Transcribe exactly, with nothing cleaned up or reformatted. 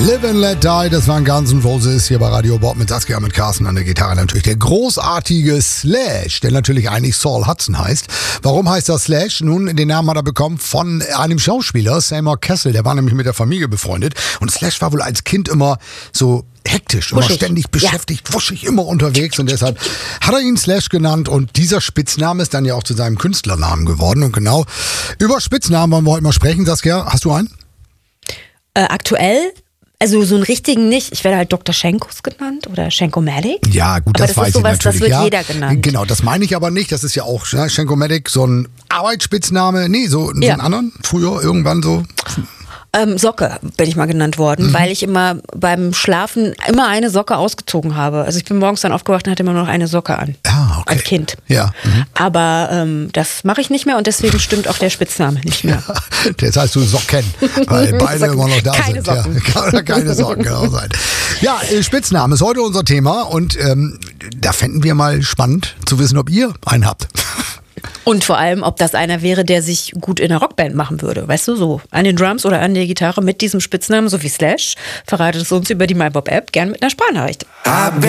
Live and Let Die, das waren Guns N' Roses hier bei Radio Bob mit Saskia und mit Carsten an der Gitarre. Natürlich der großartige Slash, der natürlich eigentlich Saul Hudson heißt. Warum heißt er Slash? Nun, den Namen hat er bekommen von einem Schauspieler, Seymour Cassel, der war nämlich mit der Familie befreundet. Und Slash war wohl als Kind immer so hektisch, immer wuschig. ständig beschäftigt, ja. wuschig, immer unterwegs. Und deshalb hat er ihn Slash genannt. Und dieser Spitzname ist dann ja auch zu seinem Künstlernamen geworden. Und genau über Spitznamen wollen wir heute mal sprechen. Saskia, hast du einen? Äh, aktuell? Also so einen richtigen nicht. Ich werde halt Doktor Schenkos genannt oder Schenkomatic. Ja, gut, aber das, das weiß ist sowas, ich natürlich. Das wird ja, jeder genannt. Genau, das meine ich aber nicht. Das ist ja auch ne, Schenkomatic, so ein Arbeitsspitzname. Nee, so, so ja. einen anderen. Früher irgendwann so. Ähm, Socke bin ich mal genannt worden, mhm. weil ich immer beim Schlafen immer eine Socke ausgezogen habe. Also ich bin morgens dann aufgewacht und hatte immer noch eine Socke an. Ah, okay. Als Kind. Ja. Mhm. Aber ähm, das mache ich nicht mehr und deswegen stimmt auch der Spitzname nicht mehr. Ja, das heißt du Socken, weil beide Socken. immer noch da Keine sind. Socken. Ja, oder keine Socken, genau sein. Ja, Spitzname ist heute unser Thema und ähm, da fänden wir mal spannend zu wissen, ob ihr einen habt. Und vor allem, ob das einer wäre, der sich gut in einer Rockband machen würde. Weißt du, so an den Drums oder an der Gitarre mit diesem Spitznamen, so wie Slash. Verratet es uns über die MyBob-App, gern mit einer Sprachnachricht. I've been